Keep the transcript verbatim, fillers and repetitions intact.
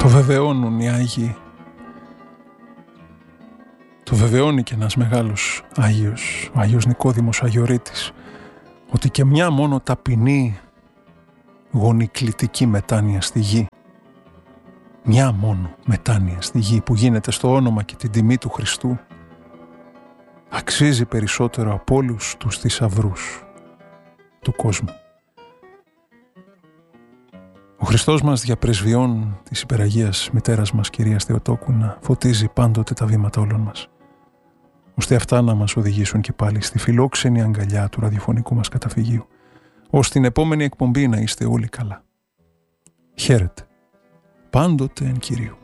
Το βεβαιώνουν οι Άγιοι. Το βεβαιώνει και ένας μεγάλος Άγιος, ο Άγιος Νικόδημος Αγιορείτης, ότι και μια μόνο ταπεινή γονικλητική μετάνοια στη γη, μια μόνο μετάνοια στη γη που γίνεται στο όνομα και την τιμή του Χριστού, αξίζει περισσότερο από όλους τους θησαυρούς του κόσμου. Ο Χριστός μας δια πρεσβειών της υπεραγίας μητέρας μας Κυρίας Θεοτόκου να φωτίζει πάντοτε τα βήματα όλων μας, ώστε αυτά να μας οδηγήσουν και πάλι στη φιλόξενη αγκαλιά του ραδιοφωνικού μας καταφυγίου, ώστε την επόμενη εκπομπή να είστε όλοι καλά. Χαίρετε. Πάντοτε εν Κυρίου.